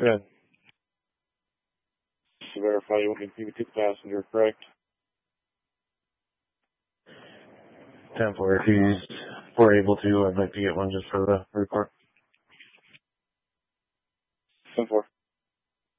Good. Just to verify, you want me to take the passenger, correct? 10-4. If we're able to, I'd like to get one just for the report. 10-4.